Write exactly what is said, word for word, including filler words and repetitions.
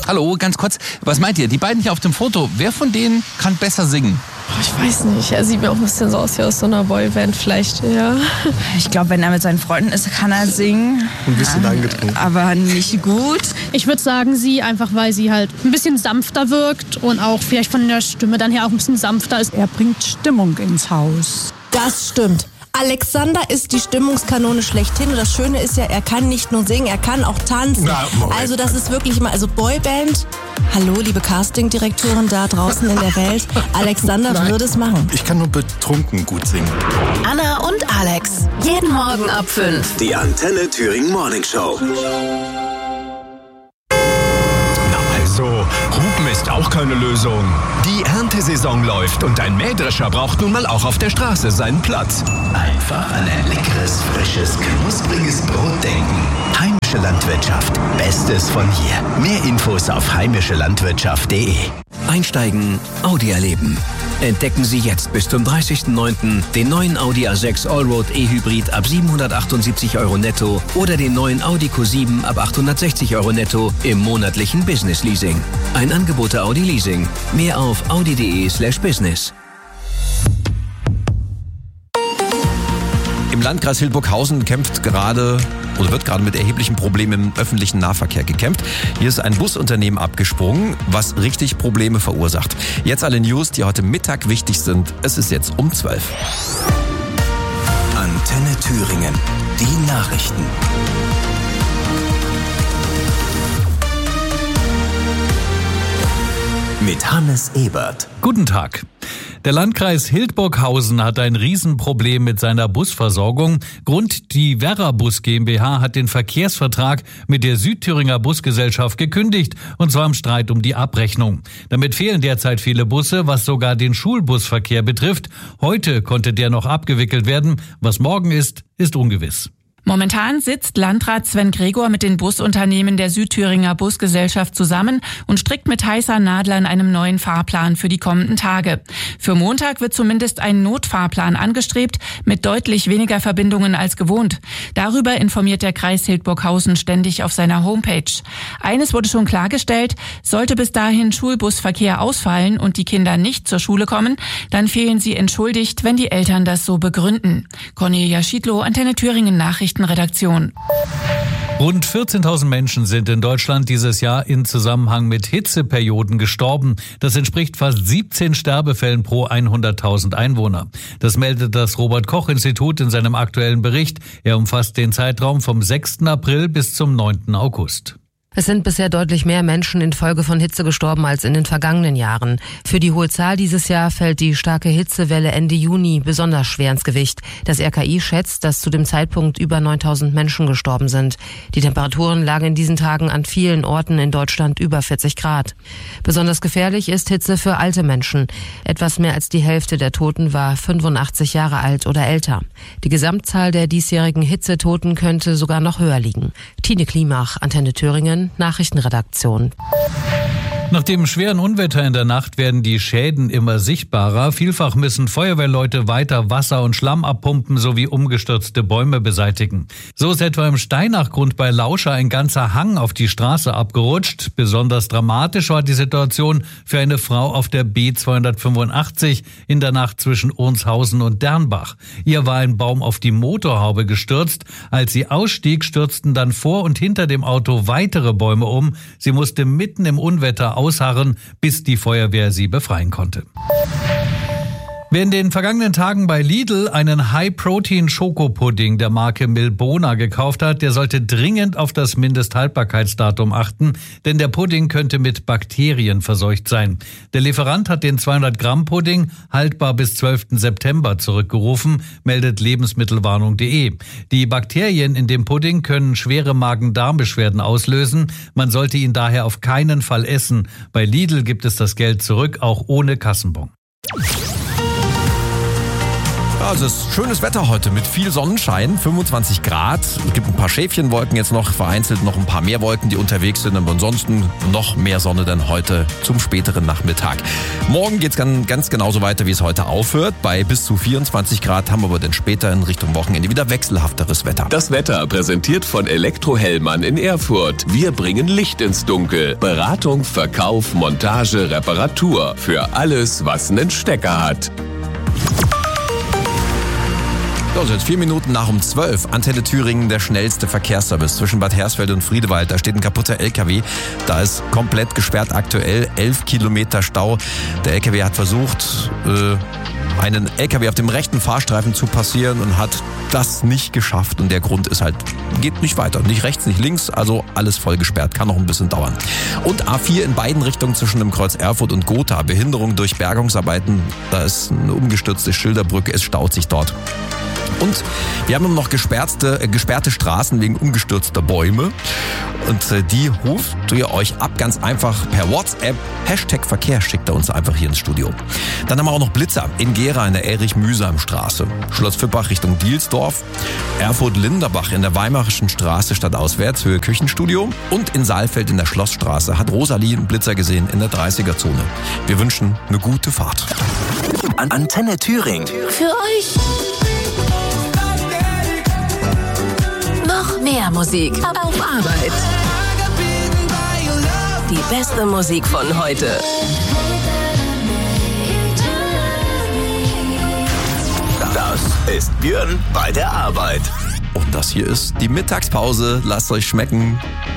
Hallo, ganz kurz, was meint ihr? Die beiden hier auf dem Foto, wer von denen kann besser singen? Ich weiß nicht, er sieht mir auch ein bisschen so aus wie aus so einer Boyband vielleicht, ja. Ich glaube, wenn er mit seinen Freunden ist, kann er singen. Ein bisschen angetrunken. Aber nicht gut. Ich würde sagen, sie, einfach weil sie halt ein bisschen sanfter wirkt und auch vielleicht von der Stimme dann her auch ein bisschen sanfter ist. Er bringt Stimmung ins Haus. Das stimmt. Alexander ist die Stimmungskanone schlechthin. Und das Schöne ist ja, er kann nicht nur singen, er kann auch tanzen. Na, also das ist wirklich mal, also Boyband. Hallo, liebe Castingdirektoren da draußen in der Welt. Alexander Nein, würde es machen. Ich kann nur betrunken gut singen. Anna und Alex, jeden Morgen ab fünf. Die Antenne Thüringen Morning Show. So, Hupen ist auch keine Lösung. Die Erntesaison läuft und ein Mähdrescher braucht nun mal auch auf der Straße seinen Platz. Einfach an ein leckeres, frisches, knuspriges Brot denken. Heimische Landwirtschaft. Bestes von hier. Mehr Infos auf heimische landwirtschaft punkt de. Einsteigen, Audi erleben. Entdecken Sie jetzt bis zum dreißigsten neunten den neuen Audi A sechs Allroad E-Hybrid ab siebenhundertachtundsiebzig Euro netto oder den neuen Audi Q sieben ab achthundertsechzig Euro netto im monatlichen Business Leasing. Ein Angebot der Audi Leasing. Mehr auf audi punkt de slash business. Im Landkreis Hildburghausen kämpft gerade oder wird gerade mit erheblichen Problemen im öffentlichen Nahverkehr gekämpft. Hier ist ein Busunternehmen abgesprungen, was richtig Probleme verursacht. Jetzt alle News, die heute Mittag wichtig sind. Es ist jetzt um zwölf. Antenne Thüringen. Die Nachrichten. Mit Hannes Ebert. Guten Tag. Der Landkreis Hildburghausen hat ein Riesenproblem mit seiner Busversorgung. Grund: die Werra-Bus GmbH hat den Verkehrsvertrag mit der Südthüringer Busgesellschaft gekündigt, und zwar im Streit um die Abrechnung. Damit fehlen derzeit viele Busse, was sogar den Schulbusverkehr betrifft. Heute konnte der noch abgewickelt werden. Was morgen ist, ist ungewiss. Momentan sitzt Landrat Sven Gregor mit den Busunternehmen der Südthüringer Busgesellschaft zusammen und strickt mit heißer Nadel an einem neuen Fahrplan für die kommenden Tage. Für Montag wird zumindest ein Notfahrplan angestrebt mit deutlich weniger Verbindungen als gewohnt. Darüber informiert der Kreis Hildburghausen ständig auf seiner Homepage. Eines wurde schon klargestellt: Sollte bis dahin Schulbusverkehr ausfallen und die Kinder nicht zur Schule kommen, dann fehlen sie entschuldigt, wenn die Eltern das so begründen. Cornelia Schiedlow, Antenne Thüringen Nachrichten. Redaktion. Rund vierzehntausend Menschen sind in Deutschland dieses Jahr in Zusammenhang mit Hitzeperioden gestorben. Das entspricht fast siebzehn Sterbefällen pro hunderttausend Einwohner. Das meldet das Robert-Koch-Institut in seinem aktuellen Bericht. Er umfasst den Zeitraum vom sechsten April bis zum neunten August. Es sind bisher deutlich mehr Menschen infolge von Hitze gestorben als in den vergangenen Jahren. Für die hohe Zahl dieses Jahr fällt die starke Hitzewelle Ende Juni besonders schwer ins Gewicht. Das R K I schätzt, dass zu dem Zeitpunkt über neuntausend Menschen gestorben sind. Die Temperaturen lagen in diesen Tagen an vielen Orten in Deutschland über vierzig Grad. Besonders gefährlich ist Hitze für alte Menschen. Etwas mehr als die Hälfte der Toten war fünfundachtzig Jahre alt oder älter. Die Gesamtzahl der diesjährigen Hitzetoten könnte sogar noch höher liegen. Tine Klimach, Antenne Thüringen, Nachrichtenredaktion. Nach dem schweren Unwetter in der Nacht werden die Schäden immer sichtbarer. Vielfach müssen Feuerwehrleute weiter Wasser und Schlamm abpumpen sowie umgestürzte Bäume beseitigen. So ist etwa im Steinachgrund bei Lauscha ein ganzer Hang auf die Straße abgerutscht. Besonders dramatisch war die Situation für eine Frau auf der B zweihundertfünfundachtzig in der Nacht zwischen Ohnshausen und Dernbach. Ihr war ein Baum auf die Motorhaube gestürzt. Als sie ausstieg, stürzten dann vor und hinter dem Auto weitere Bäume um. Sie musste mitten im Unwetter ausharren, bis die Feuerwehr sie befreien konnte. Wer in den vergangenen Tagen bei Lidl einen High-Protein-Schokopudding der Marke Milbona gekauft hat, der sollte dringend auf das Mindesthaltbarkeitsdatum achten, denn der Pudding könnte mit Bakterien verseucht sein. Der Lieferant hat den zweihundert Gramm Pudding haltbar bis zwölften September zurückgerufen, meldet lebensmittelwarnung punkt de. Die Bakterien in dem Pudding können schwere Magen-Darm-Beschwerden auslösen. Man sollte ihn daher auf keinen Fall essen. Bei Lidl gibt es das Geld zurück, auch ohne Kassenbon. Ja, also es ist schönes Wetter heute mit viel Sonnenschein, fünfundzwanzig Grad. Es gibt ein paar Schäfchenwolken jetzt noch, vereinzelt noch ein paar mehr Wolken, die unterwegs sind. Aber ansonsten noch mehr Sonne dann heute zum späteren Nachmittag. Morgen geht's ganz, ganz genauso weiter, wie es heute aufhört. Bei bis zu vierundzwanzig Grad haben wir aber dann später in Richtung Wochenende wieder wechselhafteres Wetter. Das Wetter präsentiert von Elektrohellmann in Erfurt. Wir bringen Licht ins Dunkel. Beratung, Verkauf, Montage, Reparatur. Für alles, was einen Stecker hat. So, jetzt vier Minuten nach um zwölf. Antenne Thüringen, der schnellste Verkehrsservice zwischen Bad Hersfeld und Friedewald. Da steht ein kaputter L K W. Da ist komplett gesperrt aktuell. Elf Kilometer Stau. Der L K W hat versucht, äh, einen L K W auf dem rechten Fahrstreifen zu passieren und hat das nicht geschafft. Und der Grund ist halt, geht nicht weiter. Nicht rechts, nicht links. Also alles voll gesperrt. Kann noch ein bisschen dauern. Und A vier in beiden Richtungen zwischen dem Kreuz Erfurt und Gotha. Behinderung durch Bergungsarbeiten. Da ist eine umgestürzte Schilderbrücke. Es staut sich dort. Und wir haben immer noch gesperrte, äh, gesperrte Straßen wegen umgestürzter Bäume. Und äh, die ruft ihr euch ab, ganz einfach per WhatsApp. Hashtag Verkehr schickt er uns einfach hier ins Studio. Dann haben wir auch noch Blitzer in Gera in der Erich-Mühsam-Straße. Schloss Fippach Richtung Dielsdorf. Erfurt-Linderbach in der Weimarischen Straße stadtauswärts, Höhe Küchenstudio. Und in Saalfeld in der Schlossstraße hat Rosalie einen Blitzer gesehen in der dreißiger-Zone. Wir wünschen eine gute Fahrt. An Antenne Thüringen. Für euch. Noch mehr Musik auf Arbeit. Die beste Musik von heute. Das ist Björn bei der Arbeit. Und das hier ist die Mittagspause. Lasst euch schmecken.